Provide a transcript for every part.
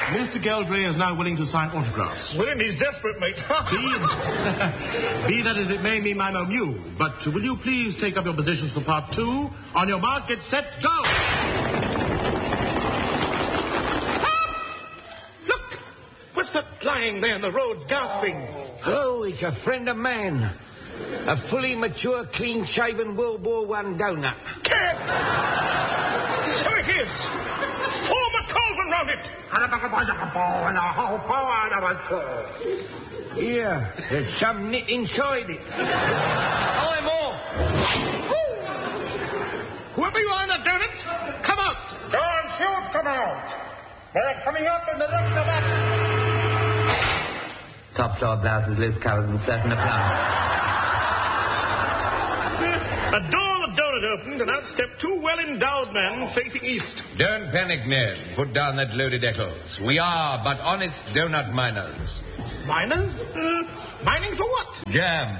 Mr. Geldray is now willing to sign autographs. Willing? He's desperate, mate. Be that as it may, me, my you. But will you please take up your positions for part 2? On your mark, get set, go! Look! What's that lying there in the road, gasping? Oh, it's a friend of man. A fully mature, clean-shaven World War I donut. Ted! So it is! Form a cauldron round it! Yeah, there's some nit inside it. I'm off! Whoever you are in the donut, come out! Don't shoot, come out! They're coming up in the next of us. Top floor blouses, loose covers, and certain applause. A door of the donut opened, and out stepped two well-endowed men facing east. Don't panic, Ned. Put down that loaded echoes. We are but honest donut miners. Miners? Mining for what? Jam.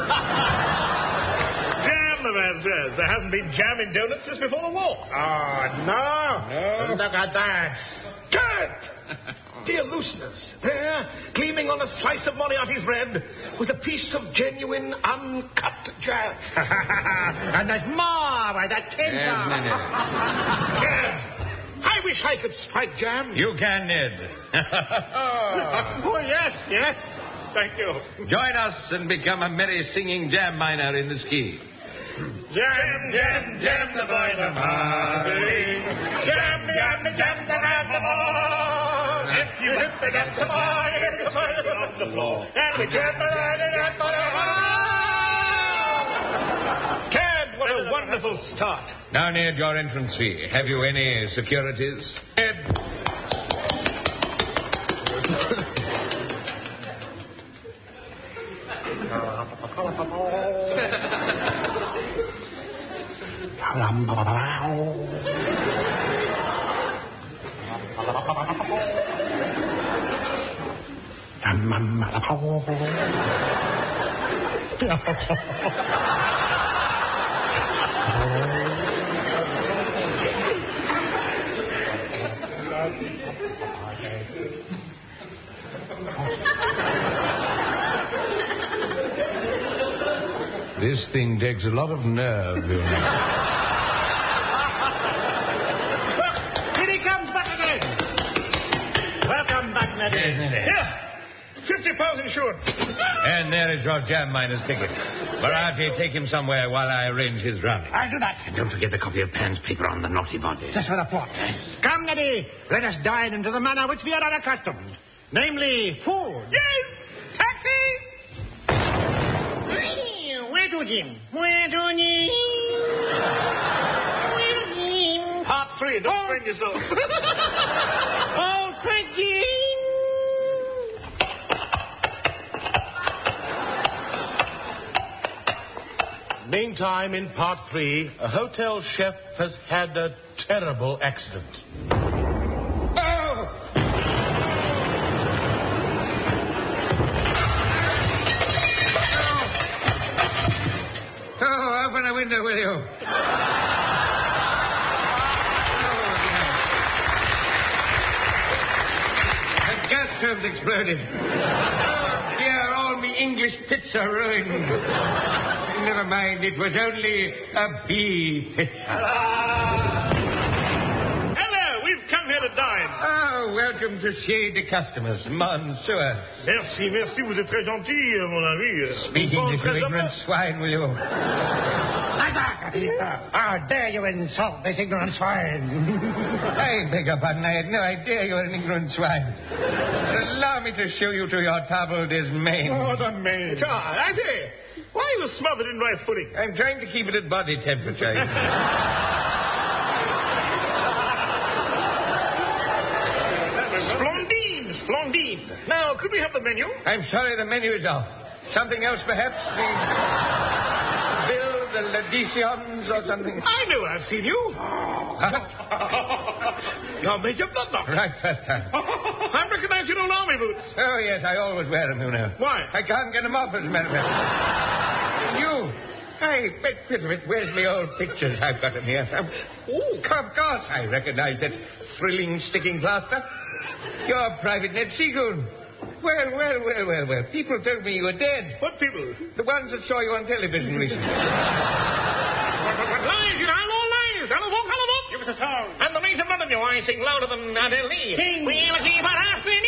Jam, the man says. There hasn't been jam in donuts since before the war. No. Look at that. Good! Dear listeners, there, gleaming on a slice of Moriarty's bread, with a piece of genuine uncut jam. And there's more by that tin Yes, Ned. Jam! I wish I could strike jam. You can, Ned. Oh, yes. Thank you. Join us and become a merry singing jam miner in the ski. Jam, the boys are marveling. Jam, the lads are more. If you hit the get some more, you get some more on the floor. And we jam the Cad, what a wonderful start. Now, Ned, your entrance fee. Have you any securities? Ned. This thing takes a lot of nerve, you know. Here he comes back again. Welcome back, Neddy. Yes, Neddy. Here, 50 pounds insured. And there is your jam miner's ticket. Variety, take him somewhere while I arrange his rounding. I'll do that. And don't forget the copy of Pan's paper on the naughty body. Just for the plot. Yes. Come, Neddy. Let us dine into the manner which we are unaccustomed. Namely, food. Yes! Taxi! Where to, Jim? Where to, Jim? Part 3, don't strain yourself. Oh, thank you. Meantime, in part 3, a hotel chef has had a terrible accident. Oh, open a window, will you? The gas stove's exploded. Oh, dear, all me English pits are ruined. Never mind, it was only a bee pit. Hello, we've come here to dine. Oh, welcome to Chez de Customers, Monsieur. Merci, vous êtes très gentil, mon ami. Speaking to you ignorant swine, will you? How dare you insult this ignorant swine? I beg your pardon, I had no idea you were an ignorant swine. Allow me to show you to your table d'esmain. Oh, the maid. I say, why are you smothered in rice pudding? I'm trying to keep it at body temperature. Splendide. Now, could we have the menu? I'm sorry, the menu is off. Something else, perhaps? The bill, the Ladicians, or something? I know I've seen you. You're Major Bloodlock. Right, first time. I recognize your old army boots. Oh, yes, I always wear them, you know. Why? I can't get them off, as a matter of fact. You. Hey, wait a minute. Where's my old pictures? I've got them here. Oh, of course, I recognize that thrilling sticking plaster. You're Private Ned Seagoon. Well. People told me you were dead. What people? The ones that saw you on television recently. What lies, you know, all lies. Hello, give us a song. And the names of none of you, I sing louder than Adele Lee. Sing. We'll keep on asking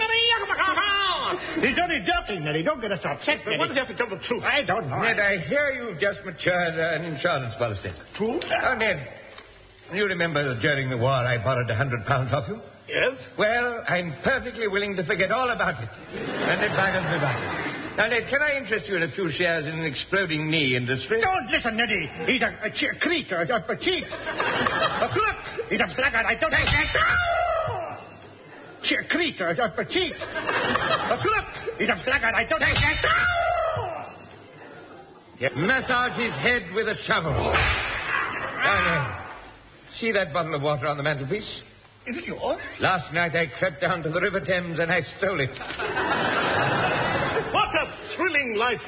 He's only joking, Neddy. Don't get us upset, But what does he have to tell the truth? I don't know. Ned, I hear you've just matured an insurance policy. True? Oh, Ned, you remember that during the war I borrowed £100 off you? Yes? Well, I'm perfectly willing to forget all about it. And it back and back. Now, Ned, can I interest you in a few shares in an exploding knee industry? Don't listen, Neddy. He's a creep, a cheat. Look, he's a blackguard. I don't... Creep, a cheat. Look, he's a blackguard. I don't... Massage his head with a shovel. See that bottle of water on the mantelpiece? Is it yours? Last night I crept down to the River Thames and I stole it. What a thrilling life